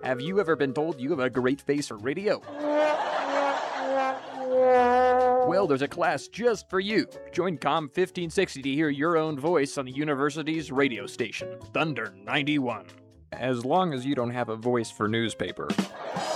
Have you ever been told you have a great face for radio? Well, there's a class just for you. Join COM 1560 to hear your own voice on the university's radio station, Thunder 91. As long as you don't have a voice for newspaper.